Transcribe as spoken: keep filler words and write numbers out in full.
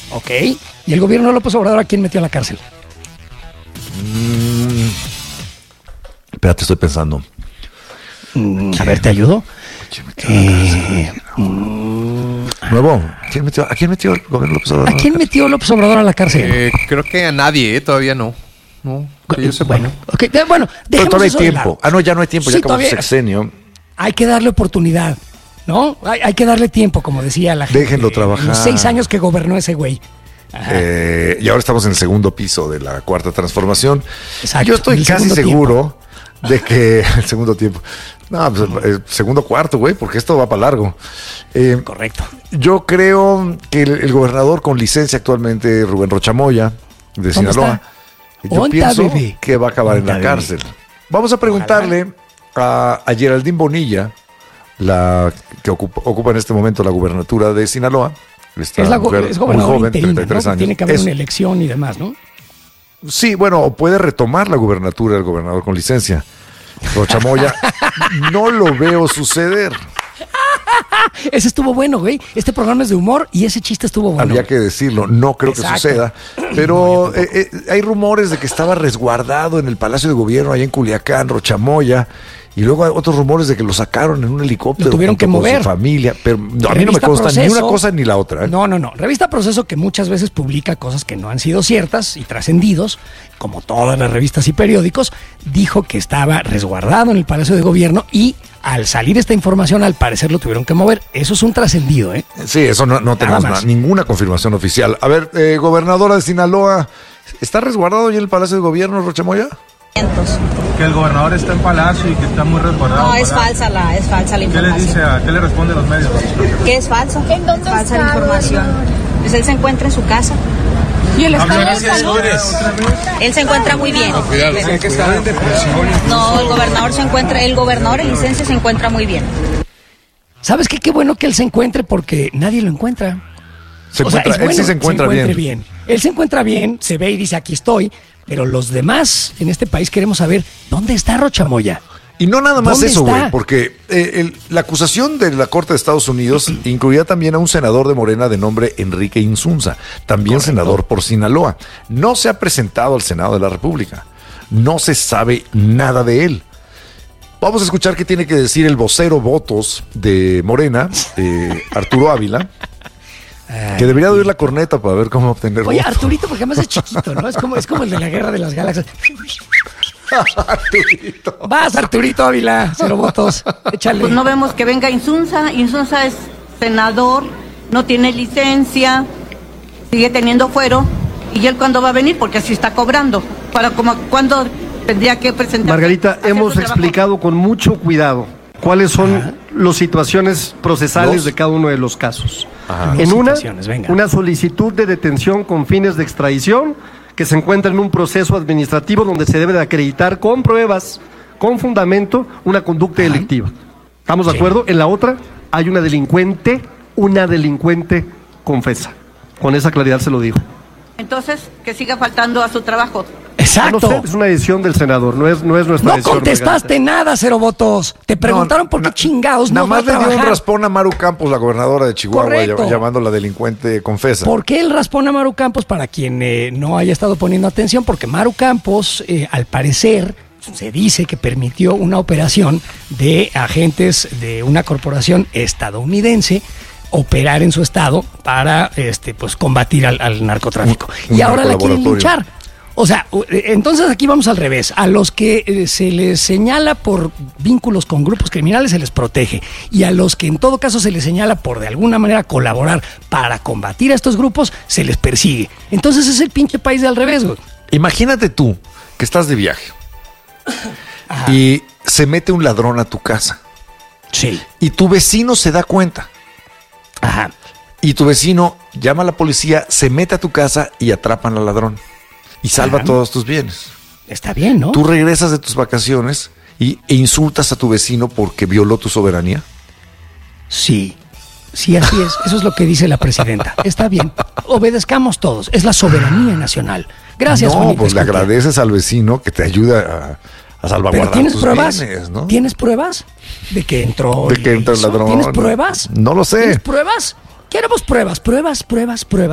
Ok. ¿Y el gobierno de López Obrador a quién metió a la cárcel? Mm, espérate, estoy pensando. Mm, a ver, ¿te ayudo? ¿Quién metió a la cárcel? Eh, mm, Nuevo, ¿quién metió, ¿a quién metió el gobierno de López Obrador? ¿A quién metió López Obrador a la cárcel? Eh, creo que a nadie, ¿eh? Todavía no. No, que yo sepa, bueno, no. okay, de, bueno, Pero todavía hay eso de tiempo. lado. Ah, no, ya no hay tiempo, Sí, ya acabó su todavía- sexenio. Hay que darle oportunidad, ¿no? Hay, hay que darle tiempo, como decía la gente. Déjenlo trabajar. Los seis años que gobernó ese güey. Ajá. Eh, y ahora estamos en el segundo piso de la cuarta transformación. Exacto, Yo estoy en el casi segundo seguro de que el segundo tiempo. No, pues el segundo cuarto, güey, porque esto va para largo. Eh, Correcto. yo creo que el, el gobernador con licencia actualmente, Rubén Rochamoya, de ¿Dónde Sinaloa, está? yo Onta, pienso bebé. que va a acabar en la Onta, bebé. cárcel. Vamos a preguntarle a, a Geraldine Bonilla, la que ocupa, ocupa en este momento la gubernatura de Sinaloa. Esta Es, la, go- mujer es muy gobernador joven, interina, treinta y tres ¿no? años. Tiene que haber Es- una elección y demás, ¿no? Sí, bueno, puede retomar la gubernatura del gobernador con licencia. Rochamoya, no lo veo suceder. Ese estuvo bueno, güey. Este programa es de humor y ese chiste estuvo bueno. Había que decirlo, no creo Exacto. que suceda. Pero eh, eh, hay rumores de que estaba resguardado en el Palacio de Gobierno, allá en Culiacán, Rochamoya. Y luego hay otros rumores de que lo sacaron en un helicóptero. Lo tuvieron junto que con mover. su familia. Pero no, a mí no me Revista consta ni Proceso. una cosa ni la otra. ¿eh? No, no, no. Revista Proceso, que muchas veces publica cosas que no han sido ciertas y trascendidos, como todas las revistas y periódicos, dijo que estaba resguardado en el Palacio de Gobierno y al salir esta información, al parecer lo tuvieron que mover. Eso es un trascendido, ¿eh? Sí, eso no, no tenemos más. na- ninguna confirmación oficial. A ver, eh, gobernadora de Sinaloa, ¿está resguardado ya en el Palacio de Gobierno, Rochamoya? Que el gobernador está en Palacio y que está muy resguardado. No, es ¿verdad? falsa la, es falsa la ¿Qué información. les dice a, qué le responde a los medios? ¿Qué es falso? ¿En dónde falsa está, la información. Pues él se encuentra en su casa. ¿Y el estado de Gracias, salud? Él se encuentra muy bien. Dicen que está en depresión. No, el gobernador se encuentra, el gobernador en licencia se encuentra muy bien. ¿Sabes qué? Qué bueno que él se encuentre porque nadie lo encuentra. Se O sea, encuentra, es él bueno sí se encuentra que bien. bien. Él se encuentra bien, se ve y dice, aquí estoy. Pero los demás en este país queremos saber, ¿dónde está Rochamoya? Y no nada más ¿Dónde eso, está? güey, porque eh, el- la acusación de la Corte de Estados Unidos incluía también a un senador de Morena de nombre Enrique Insunza, también Correcto. senador por Sinaloa. No se ha presentado al Senado de la República. No se sabe nada de él. Vamos a escuchar qué tiene que decir el vocero votos de Morena, eh, Arturo Ávila, que debería de oír la corneta para ver cómo obtener Oye, votos. Arturito, porque además es chiquito, ¿no? Es como, es como el de la Guerra de las Galaxias. Arturito. Vas, Arturito Ávila, cero votos. Échale. Pues no vemos que venga Insunza. Insunza es senador, no tiene licencia, sigue teniendo fuero. ¿Y él cuándo va a venir? Porque así está cobrando. ¿Para como, cuándo tendría que presentar? Margarita, hacer hemos su trabajo? explicado con mucho cuidado cuáles son las situaciones procesales Los- de cada uno de los casos. Ajá. En Dos una, situaciones, venga. una solicitud de detención con fines de extradición que se encuentra en un proceso administrativo donde se debe de acreditar con pruebas, con fundamento, una conducta Ajá. delictiva. ¿Estamos de Sí. acuerdo? En la otra hay una delincuente, una delincuente confesa. Con esa claridad se lo digo. Entonces, que siga faltando a su trabajo. Exacto. No sé, es una decisión del senador, no es, no es nuestra No decisión. contestaste nada, cero votos. Te preguntaron por qué na- chingados Nada no va a más le dio un trabajar. raspón a Maru Campos, la gobernadora de Chihuahua, Correcto. ll- llamándola delincuente confesa. ¿Por qué el raspón a Maru Campos? Para quien eh, no haya estado poniendo atención, porque Maru Campos, eh, al parecer, se dice que permitió una operación de agentes de una corporación estadounidense operar en su estado para este pues combatir al, al narcotráfico. Un- y un ahora la quieren narcolaboratorio. linchar. O sea, u- eh, entonces aquí vamos al revés. A los que eh, se les señala por vínculos con grupos criminales se les protege. Y a los que en todo caso se les señala por de alguna manera colaborar para combatir a estos grupos, se les persigue. Entonces es el pinche país de al revés, güey. Imagínate tú que estás de viaje y se mete un ladrón a tu casa Sí. y tu vecino se da cuenta Ajá. y tu vecino llama a la policía, se mete a tu casa y atrapan al ladrón y salva Ajá. todos tus bienes. Está bien, ¿no? Tú regresas de tus vacaciones y, e insultas a tu vecino porque violó tu soberanía. Sí. Sí, así es. Eso es lo que dice la presidenta. Está bien. Obedezcamos todos. Es la soberanía nacional. Gracias, No, Juanita pues le Escutia. agradeces al vecino que te ayuda a, a ¿Pero salvaguardar tienes tus pruebas? bienes, ¿no? ¿Tienes pruebas de que entró? De y que le entra el hizo? ladrón. ¿Tienes pruebas? No lo sé. ¿Tienes pruebas? Queremos pruebas, pruebas, pruebas, pruebas.